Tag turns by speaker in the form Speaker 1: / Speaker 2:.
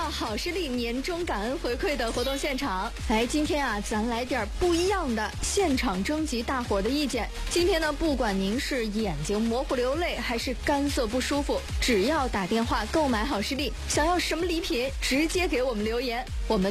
Speaker 1: 到好视力年终感恩回馈的活动现场。今天啊，咱来点不一样的，现场征集大伙的意见。今天呢，不管您是眼睛模糊流泪，还是干涩不舒服，只要打电话购买好视力，想要什么礼品，直接给我们留言，我们